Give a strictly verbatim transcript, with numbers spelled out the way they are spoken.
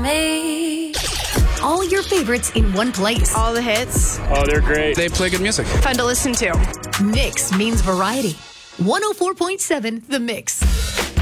me. All your favorites in one place. All the hits. Oh, they're great. They play good music. Fun to listen to. Mix means variety. one oh four point seven The Mix.